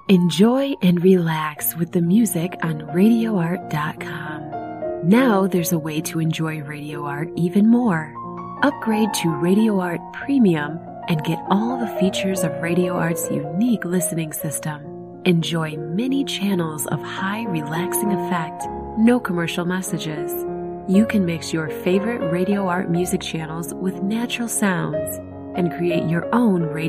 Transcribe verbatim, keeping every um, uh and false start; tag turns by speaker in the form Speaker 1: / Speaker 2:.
Speaker 1: Enjoy and relax with the music on radio art dot com. Now there's a way to enjoy Radio Art even more. Upgrade to Radio Art Premium and get all the features of Radio Art's unique listening system. Enjoy many channels of high relaxing effect, no commercial messages. You can mix your favorite Radio Art music channels with natural sounds and create your own radio